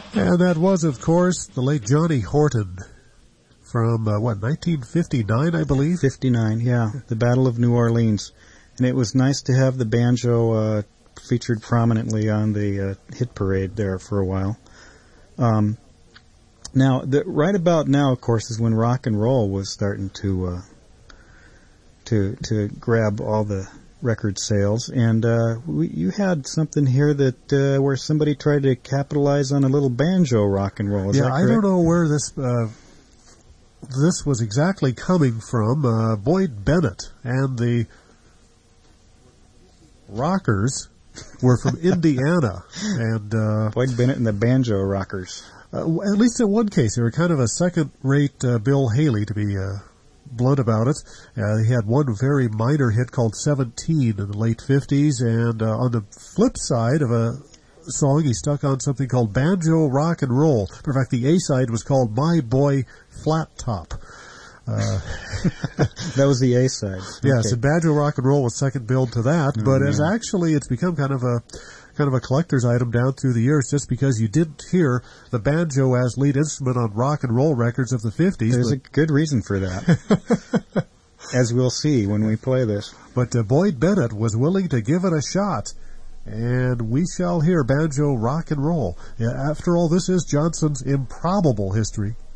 And that was, of course, the late Johnny Horton from, 1959, I believe? 59, yeah. The Battle of New Orleans. And it was nice to have the banjo featured prominently on the hit parade there for a while. Now, right about now, of course, is when rock and roll was starting to grab all the record sales, and you had something here that where somebody tried to capitalize on a little banjo rock and roll. Is that correct? I don't know where this was exactly coming from. Boyd Bennett and the Rockers were from Indiana, and Boyd Bennett and the Banjo Rockers. At least in one case, they were kind of a second-rate Bill Haley, to be blunt about it. He had one very minor hit called 17 in the late 50s, and on the flip side of a song, he stuck on something called Banjo Rock and Roll. In fact, the A-side was called My Boy Flat Top. That was the A-side. Yes, Okay. and Banjo Rock and Roll was second billed to that, but it's become kind of a collector's item down through the years, just because you didn't hear the banjo as lead instrument on rock and roll records of the 50s. There's a good reason for that, as we'll see when we play this. But Boyd Bennett was willing to give it a shot, and we shall hear Banjo Rock and Roll. After all, this is Johnson's improbable history.